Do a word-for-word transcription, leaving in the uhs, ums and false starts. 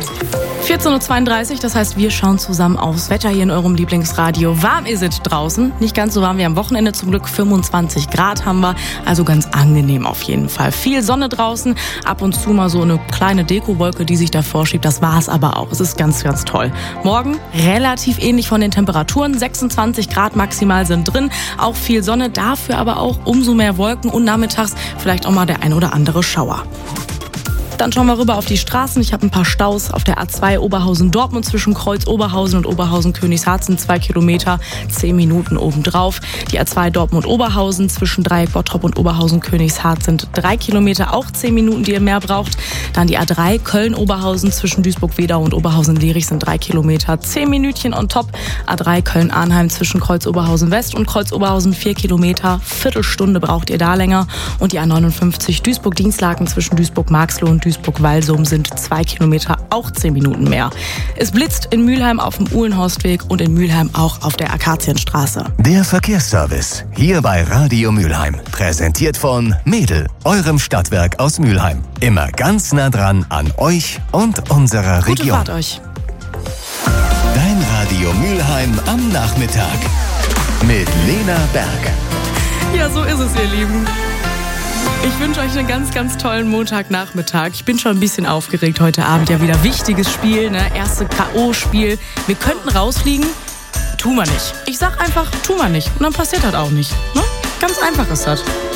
vierzehn Uhr zweiunddreißig, das heißt, wir schauen zusammen aufs Wetter hier in eurem Lieblingsradio. Warm ist es draußen, nicht ganz so warm wie am Wochenende, zum Glück fünfundzwanzig Grad haben wir, also ganz angenehm auf jeden Fall. Viel Sonne draußen, ab und zu mal so eine kleine Dekowolke, die sich davor schiebt, das war es aber auch. Es ist ganz, ganz toll. Morgen relativ ähnlich von den Temperaturen, sechsundzwanzig Grad maximal sind drin, auch viel Sonne, dafür aber auch umso mehr Wolken und nachmittags vielleicht auch mal der ein oder andere Schauer. Dann schauen wir rüber auf die Straßen. Ich habe ein paar Staus auf der A zwei Oberhausen-Dortmund zwischen Kreuz-Oberhausen und Oberhausen-Königsharzen, zwei Kilometer, zehn Minuten obendrauf. Die A zwei Dortmund-Oberhausen zwischen Dreieck-Bottrop und Oberhausen-Königsharz sind drei Kilometer, auch zehn Minuten, die ihr mehr braucht. Dann die A drei Köln-Oberhausen zwischen Duisburg-Wedau und Oberhausen-Lierich sind drei Kilometer, zehn Minütchen on top. A drei Köln-Arnheim zwischen Kreuz-Oberhausen-West und Kreuz-Oberhausen vier Kilometer, Viertelstunde braucht ihr da länger. Und die A neunundfünfzig Duisburg-Dienstlaken zwischen Duisburg-Marxloh und Duisburg-Walsum sind zwei Kilometer, auch zehn Minuten mehr. Es blitzt in Mülheim auf dem Uhlenhorstweg und in Mülheim auch auf der Akazienstraße. Der Verkehrsservice, hier bei Radio Mülheim. Präsentiert von Mädel, eurem Stadtwerk aus Mülheim. Immer ganz nah dran an euch und unserer Region. Gute Fahrt euch. Dein Radio Mülheim am Nachmittag. Mit Lena Berg. Ja, so ist es, ihr Lieben. Ich wünsche euch einen ganz, ganz tollen Montagnachmittag. Ich bin schon ein bisschen aufgeregt heute Abend. Ja, wieder wichtiges Spiel, ne? Erste K O-Spiel. Wir könnten rausfliegen, tun wir nicht. Ich sag einfach, tun wir nicht. Und dann passiert das auch nicht. Ne? Ganz einfach ist das.